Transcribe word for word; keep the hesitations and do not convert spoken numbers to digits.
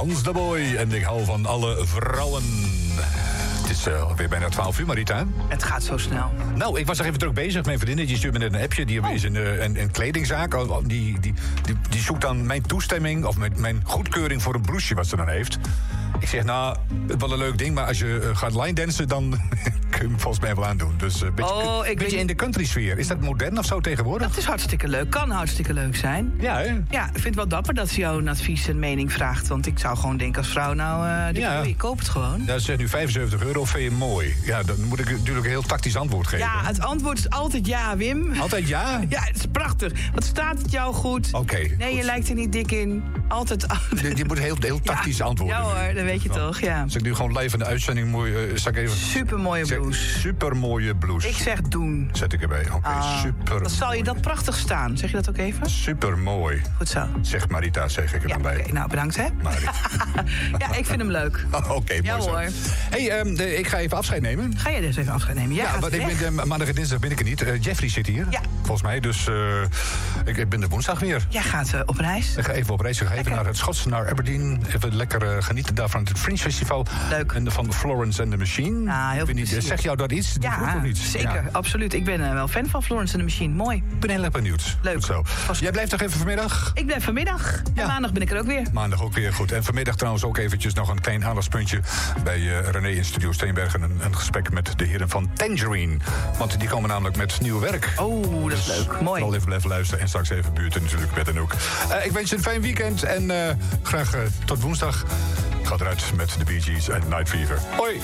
Hans de Boy. En ik hou van alle vrouwen. Het is uh, alweer bijna twaalf uur, Marita. Het gaat zo snel. Nou, ik was nog even druk bezig. Mijn vriendin die stuurt me net een appje. Die oh. is een, een, een kledingzaak. Die, die, die, die zoekt dan mijn toestemming... of mijn, mijn goedkeuring voor een blouseje wat ze dan heeft. Ik zeg, nou, wel een leuk ding... maar als je uh, gaat line dansen, dan kun je hem volgens mij wel aandoen. Dus een uh, beetje, oh, beetje weet... in de country sfeer. Is dat modern of zo tegenwoordig? Dat is hartstikke leuk. Kan hartstikke leuk zijn. Ja, hè? Ja, ik vind het wel dapper dat ze jou een advies en mening vraagt. Want ik zou gewoon denken als vrouw, nou, uh, die ja. ik koop het gewoon. Ja, ze zegt nu vijfenzeventig euro, vind je mooi? Ja, dan moet ik natuurlijk een heel tactisch antwoord geven. Ja, het antwoord is altijd ja, Wim. Altijd ja? Ja, het is prachtig. Wat staat het jou goed? Oké. Okay, nee, goed. Je lijkt er niet dik in. Altijd. Je, je moet heel, heel tactisch ja. antwoorden. Ja hoor, dat weet je nou, toch, ja. Als ik nu gewoon live in de uitzending moet... Uh, zal ik even... Supermooie blouse. Supermooie blouse. Ik zeg doen. Zet ik erbij. Oké, okay, ah, super. Dan zal je dat prachtig staan. Zeg je dat ook even? Supermooi. Goed zo. Zegt Marita, zeg ik er ja, dan bij. Oké, okay, nou bedankt hè. ja, ik vind hem leuk. Oké, okay, ja, mooi hoor. Zo. Hey, um, de, ik ga even afscheid nemen. Ga jij dus even afscheid nemen? Jij ja, want ik ben, uh, maandag en dinsdag ben ik er niet. Uh, Jeffrey zit hier, ja. volgens mij. Dus uh, ik, ik ben er woensdag weer. Jij gaat uh, op reis? Ik ga even op reis. Ik ga even lekker. naar het Schots, naar Aberdeen. Even lekker uh, genieten daar van het Fringe Festival. Leuk. En van Florence and the Machine. Ah, heel niet, zeg jou dat iets? Ja, of niet? zeker. Ja. Absoluut. Ik ben uh, wel fan van Florence and the Machine. Mooi. Ik ben heel erg benieuwd. Leuk. Goed zo. Jij blijft toch even vanmiddag? Ik blijf vanmiddag. Ja. En maandag ben ik er ook weer. Maandag ook weer, goed. En vanmiddag trouwens ook eventjes nog een klein aandachtspuntje... bij uh, René in Studio Steenbergen. Een, een gesprek met de heren van Tangerine. Want die komen namelijk met nieuw werk. Oh, dat is dus leuk. Mooi. Vooral even blijven luisteren en straks even buurten natuurlijk met Anouk. Uh, ik wens je een fijn weekend en uh, graag uh, tot woensdag. Ik ga eruit met de Bee Gees en Night Fever. Hoi!